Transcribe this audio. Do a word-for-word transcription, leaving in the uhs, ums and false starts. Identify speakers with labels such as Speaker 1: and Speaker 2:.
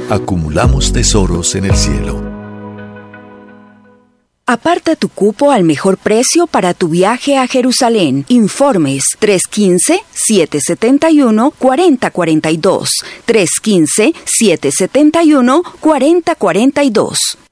Speaker 1: Acumulamos tesoros en el cielo.
Speaker 2: Aparta tu cupo al mejor precio para tu viaje a Jerusalén. Informes tres uno cinco, siete siete uno, cuatro cero cuatro dos. tres uno cinco, siete siete uno, cuatro cero cuatro dos.